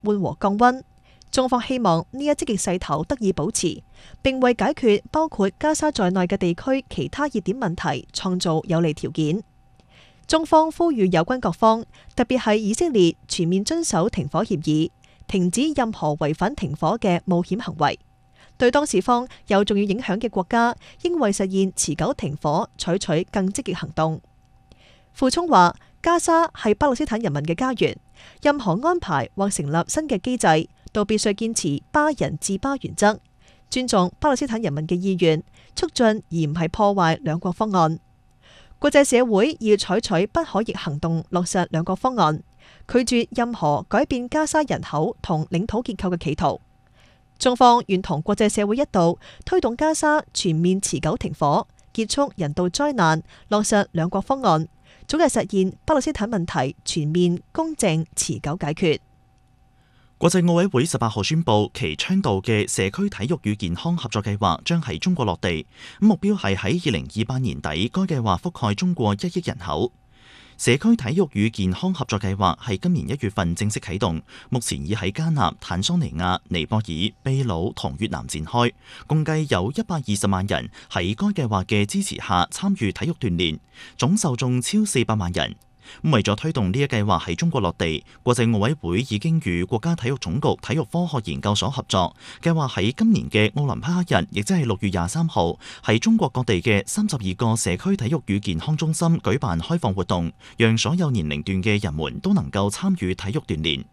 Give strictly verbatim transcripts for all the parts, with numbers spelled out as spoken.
緩和降溫。中方希望呢一積極勢頭得以保持，並為解決包括加沙在內嘅地區其他熱點問題創造有利條件。中方呼籲有關各方，特別係以色列，全面遵守停火協議，停止任何違反停火嘅冒險行為。對當事方有重要影響嘅國家，應為實現持久停火採取更積極行動。傅聰話：加沙係巴勒斯坦人民嘅家園，任何安排或成立新嘅機制，都必須堅持巴人治巴原則，尊重巴勒斯坦人民嘅意願，促進而唔係破壞兩國方案。國際社會要採取不可逆行動，落實兩國方案，拒絕任何改變加沙人口同領土結構嘅企圖。中方願同國際社會一道推動加沙全面持久停火，結束人道災難，落實兩國方案，早日實現巴勒斯坦問題全面公正持久解決。 國際奧委會十八號宣布，其倡導嘅社區體育與健康合作計劃將喺中國落地，目標係喺二零二八年底，該計劃覆蓋中國一億人口。社區體育與健康合作計劃係今年一月份正式啟動，目前已喺加納、坦桑尼亞、尼泊爾、秘魯同越南展開，共計有一百二十萬人喺該計劃嘅支持下參與體育鍛煉，總受眾超四百萬人。為咗推動呢一計劃喺中國落地，國際奧委會已經與國家體育總局體育科學研究所合作，計劃喺今年嘅奧林匹克日，亦即係六月廿三號，喺中國各地嘅三十二個社區體育與健康中心舉辦開放活動，讓所有年齡段嘅人們都能夠參與體育鍛煉。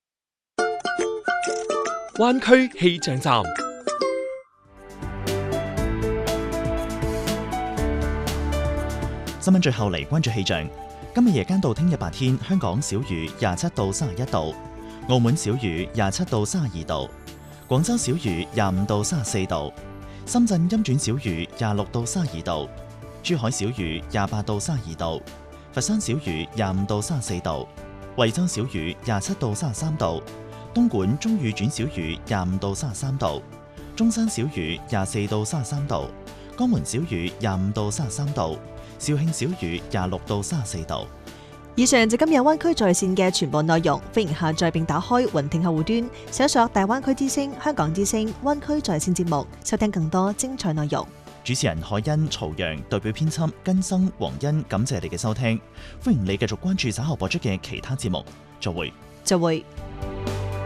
灣區氣象站， 新聞最後嚟關注氣象。今日夜間到聽日白天，香港小雨廿七到三十一度，澳門小雨廿七到三十二度，廣州小雨廿五到三十四度，深圳陰轉小雨廿六到三十二度，珠海小雨廿八到三十二度，佛山小雨廿五到三十四度，惠州小雨廿七到三十三度，東莞中雨轉小雨廿五到三十三度，中山小雨廿四到三十三度，江門小雨廿五到三十三度，肇慶小雨廿六到三十四度。 以上就今日灣區在線嘅全部內容，歡迎下載並打開雲聽客戶端，搜索大灣區之聲、香港之聲、灣區在線節目，收聽更多精彩內容。 主持人海欣、曹陽，代表編輯根生、黃欣，感謝你嘅收聽。歡迎你繼續關注稍後播出嘅其他節目。再會。 再會。